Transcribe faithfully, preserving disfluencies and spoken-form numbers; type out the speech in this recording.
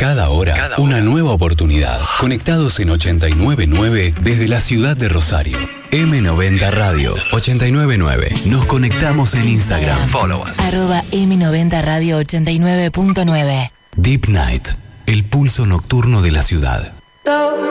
Cada hora, Cada hora, una nueva oportunidad. Conectados en ochenta y nueve punto nueve desde la ciudad de Rosario. eme noventa Radio ochenta y nueve punto nueve. Nos conectamos en Instagram. Follow us. Arroba eme noventa Radio ochenta y nueve punto nueve. Deep Night, el pulso nocturno de la ciudad.